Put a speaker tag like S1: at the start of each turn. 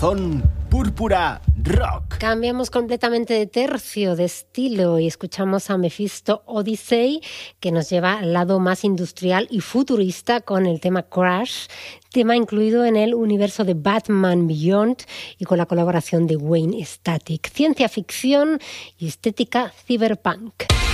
S1: Corazón Púrpura Rock.
S2: Cambiamos completamente de tercio, de estilo, y escuchamos a Mephisto Odyssey, que nos lleva al lado más industrial y futurista con el tema Crash, tema incluido en el universo de Batman Beyond y con la colaboración de Wayne Static. Ciencia ficción y estética cyberpunk.